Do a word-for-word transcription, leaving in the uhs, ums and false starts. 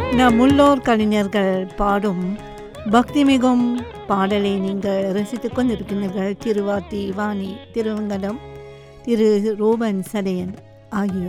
நம் உள்ளோர் கலைஞர்கள் பாடும் பக்தி மிகும் பாடலை நீங்கள் ரசித்துக் கொண்டிருக்கிறீர்கள். திருவாத்தி வாணி, திருவங்கடம், திரு ரூபன் சடையன் ஆகியோர்.